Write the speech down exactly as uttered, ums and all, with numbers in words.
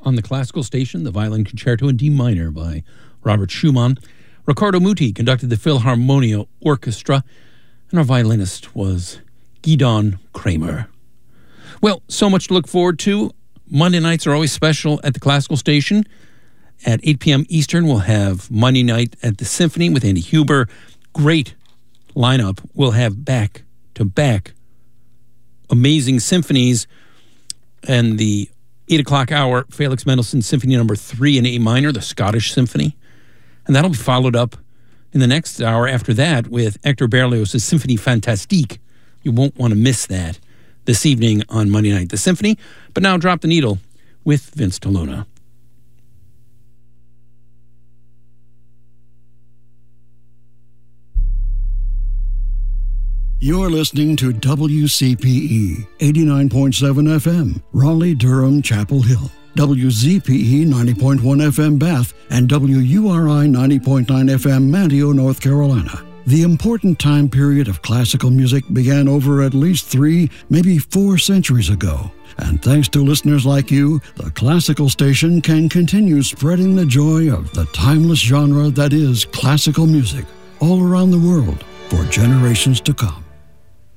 on the classical station, the Violin Concerto in D minor by Robert Schumann. Riccardo Muti conducted the Philharmonia Orchestra, and our violinist was Gidon Kramer. Well, so much to look forward to. Monday nights are always special at the classical station. At eight p.m. Eastern, we'll have Monday Night at the Symphony with Andy Huber. Great lineup. We'll have back-to-back amazing symphonies. And the eight o'clock hour, Felix Mendelssohn Symphony Number three in A minor, the Scottish Symphony. And that'll be followed up in the next hour after that with Hector Berlioz' Symphonie Fantastique. You won't want to miss that this evening on Monday Night at the Symphony. But now drop the needle with Vince DeLuna. You're listening to W C P E, eighty-nine point seven F M, Raleigh-Durham, Chapel Hill, W Z P E, ninety point one F M, Bath, and W U R I, ninety point nine F M, Manteo, North Carolina. The important time period of classical music began over at least three, maybe four centuries ago. And thanks to listeners like you, the classical station can continue spreading the joy of the timeless genre that is classical music all around the world for generations to come.